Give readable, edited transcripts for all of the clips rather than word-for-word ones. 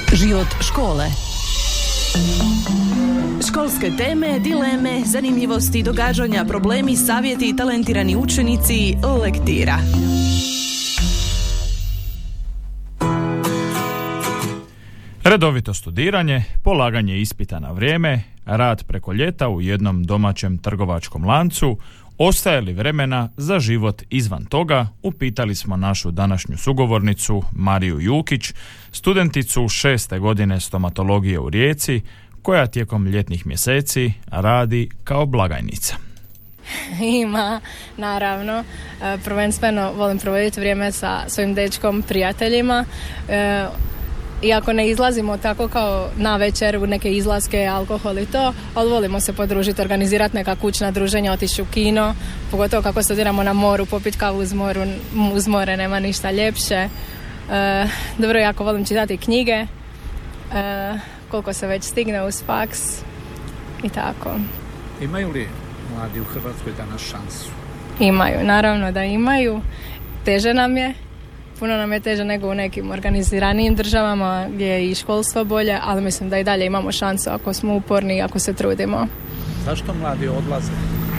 Život škole. Školske teme, dileme, zanimljivosti, događanja, problemi, savjeti i talentirani učenici Lektira. Redovito studiranje, polaganje ispita na vrijeme, rad preko ljeta u jednom domaćem trgovačkom lancu, ostaje li vremena za život izvan toga, upitali smo našu današnju sugovornicu Mariju Jukić, studenticu 6. godine stomatologije u Rijeci, koja tijekom ljetnih mjeseci radi kao blagajnica. Ima, naravno. Prvenstveno volim provoditi vrijeme sa svojim dečkom, prijateljima. Iako ne izlazimo tako kao na večer u neke izlaske, alkohol i to, ali volimo se podružiti, organizirati neka kućna druženja, otići u kino, pogotovo kako studiramo na moru, popiti kavu uz more, nema ništa ljepše. Dobro, jako volim čitati knjige, koliko se već stigne uz faks i tako. Imaju li mladi u Hrvatskoj danas šansu? Imaju, naravno da imaju. Teže nam je. Puno nam je teže nego u nekim organiziranijim državama gdje je i školstvo bolje, ali mislim da i dalje imamo šansu ako smo uporni i ako se trudimo. Zašto mladi odlaze?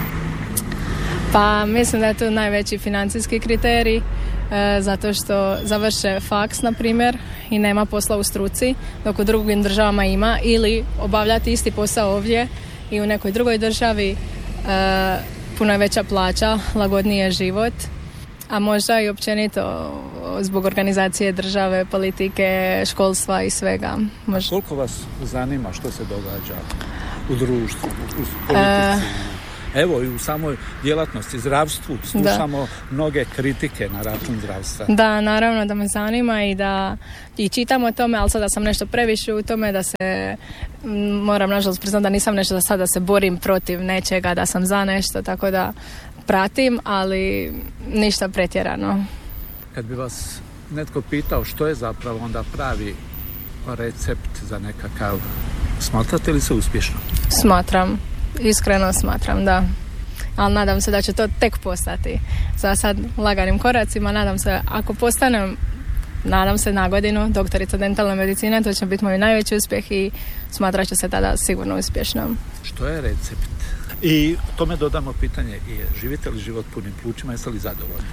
Pa mislim da je to najveći financijski kriterij, zato što završe faks, na primjer, i nema posla u struci, dok u drugim državama ima, ili obavljati isti posao ovdje i u nekoj drugoj državi, puno je veća plaća, lagodniji je život, a možda i općenito zbog organizacije države, politike, školstva i svega. Koliko vas zanima što se događa u društvu, u politici? Evo i u samoj djelatnosti, zdravstvu, slušamo mnoge kritike na račun zdravstva. Da, naravno da me zanima i da i čitam o tome, ali sada sam nešto previše u tome da se, moram nažalost priznati da nisam nešto da sada se borim protiv nečega, da sam za nešto, tako da pratim, ali ništa pretjerano. Kad bi vas netko pitao što je zapravo onda pravi recept za nekakav, smatrate li se uspješno? Smatram, iskreno smatram, da. Ali nadam se da će to tek postati. Za sad laganim koracima, nadam se, ako postanem, nadam se na godinu, doktorica dentalne medicine, to će biti moj najveći uspjeh i smatrat ću se tada sigurno uspješnom. Što je recept? I tome dodamo pitanje, živite li život punim plućima, jeste li zadovoljni?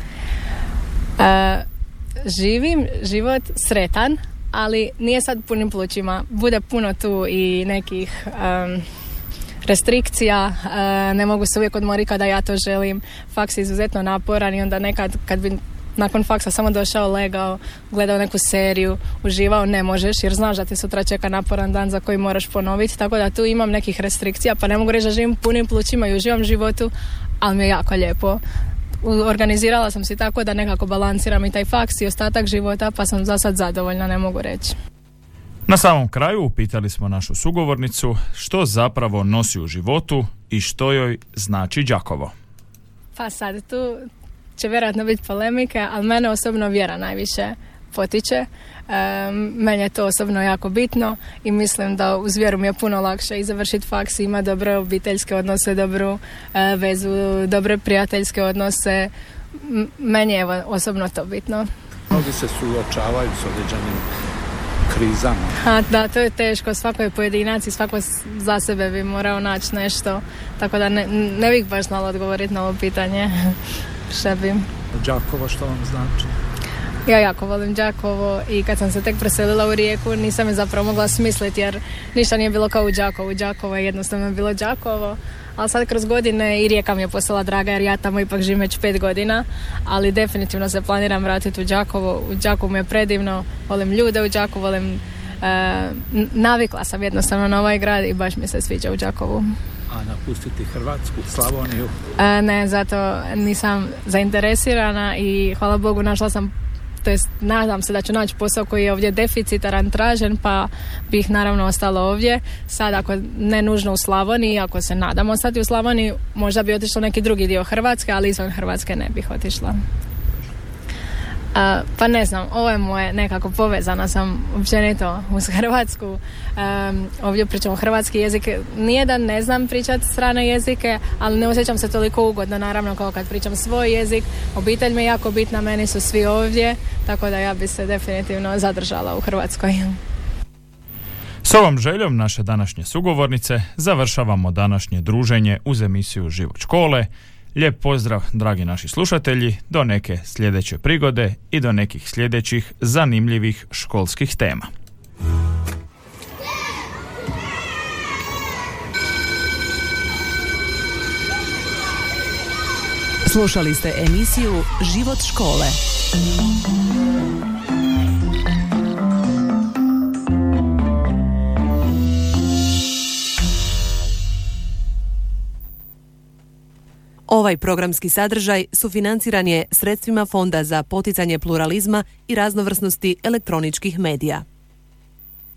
Živim život sretan, ali nije sad punim plućima. Bude puno tu i nekih restrikcija, ne mogu se uvijek odmoriti kada ja to želim. Faks je izuzetno naporan i onda nekad kad bi nakon faksa samo došao, legao, gledao neku seriju, uživao, ne možeš jer znaš da ti sutra čeka naporan dan za koji moraš ponoviti, tako da tu imam nekih restrikcija, pa ne mogu reći da živim punim plućima i uživam životu, ali mi je jako lijepo. Organizirala sam si tako da nekako balansiram i taj faks i ostatak života, pa sam za sad zadovoljna, ne mogu reći. Na samom kraju upitali smo našu sugovornicu što zapravo nosi u životu i što joj znači Đakovo. Pa sad tu će vjerojatno biti polemike, ali mene osobno vjera najviše potiče. Meni je to osobno jako bitno i mislim da uz vjeru mi je puno lakše i završiti faks, ima dobre obiteljske odnose, dobru vezu, dobre prijateljske odnose. Meni je osobno to bitno. Mnogi se suočavaju s određenim krizama. Da, to je teško. Svako je pojedinac i svako za sebe bi morao naći nešto. Tako da ne bih baš znala odgovoriti na ovo pitanje. Šta bi? Đakovo, što vam znači? Ja jako volim Đakovo i kad sam se tek preselila u Rijeku nisam je zapravo mogla smisliti jer ništa nije bilo kao u Đakovu. Đakovo je jednostavno bilo Đakovo, ali sad kroz godine i Rijeka mi je postala draga jer ja tamo ipak živim već 5 godina, ali definitivno se planiram vratiti u Đakovo. U Đakovu mi je predivno, volim ljude u Đakovu, volim, navikla sam jednostavno na ovaj grad i baš mi se sviđa u Đakovu. A napustiti Hrvatsku, Slavoniju? Ne, zato nisam zainteresirana i hvala Bogu našla sam, to jest nadam se da ću naći posao koji je ovdje deficitaran, tražen, pa bih naravno ostala ovdje. Sad ako ne nužno u Slavoniji, ako se nadam ostati u Slavoniji, možda bi otišla neki drugi dio Hrvatske, ali izvan Hrvatske ne bih otišla. Pa ne znam, ovo je moje nekako povezana sam općenito uz Hrvatsku. Ovdje pričamo hrvatski jezik. Nije da ne znam pričati strane jezike, ali ne osjećam se toliko ugodno, naravno kao kad pričam svoj jezik. Obitelj mi je jako bitna, meni su svi ovdje, tako da ja bi se definitivno zadržala u Hrvatskoj. ovom željom naše današnje sugovornice završavamo današnje druženje uz emisiju Život škole. Lijep pozdrav, dragi naši slušatelji, do neke sljedeće prigode i do nekih sljedećih zanimljivih školskih tema. Slušali ste emisiju Život škole. Ovaj programski sadržaj sufinanciran je sredstvima Fonda za poticanje pluralizma i raznovrsnosti elektroničkih medija.